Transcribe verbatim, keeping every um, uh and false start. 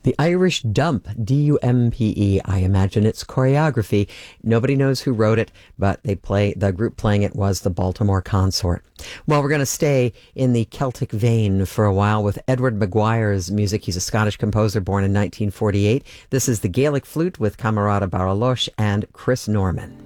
The Irish Dump, D U M P E. I imagine it's choreography. Nobody knows who wrote it, but they play the group playing it was the Baltimore Consort. Well, we're going to stay in the Celtic vein for a while with Edward Maguire's music. He's a Scottish composer born in nineteen forty-eight. This is the Gaelic Flute with Camerata Baralosh and Chris Norman.